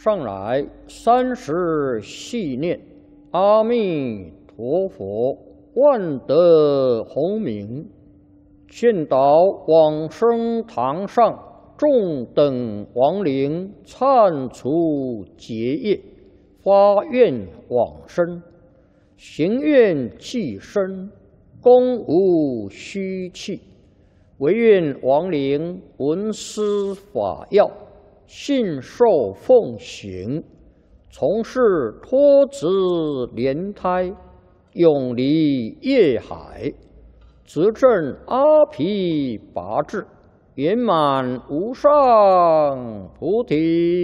上来30系念，阿弥陀佛，万德洪名，见到往生堂上众等亡灵忏除结业，发愿往生，行愿济身，功无虚弃，唯愿亡灵闻思法要，信受奉行，从事脱子莲胎，永离业海，执证阿毗跋致，圆满无上菩提。